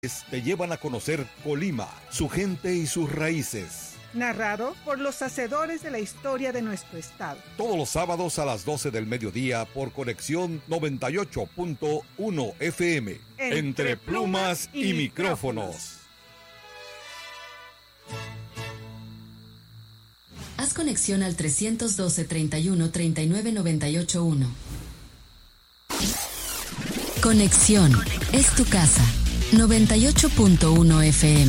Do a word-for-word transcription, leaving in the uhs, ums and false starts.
te llevan a conocer Colima, su gente y sus raíces. Narrado por los hacedores de la historia de nuestro estado. Todos los sábados a las doce del mediodía por Conexión noventa y ocho punto uno F M. Entre, Entre plumas y, y micrófonos. Haz conexión al trescientos doce, treinta y uno, treinta y nueve, noventa y ocho uno. Conexión es tu casa. noventa y ocho punto uno F M.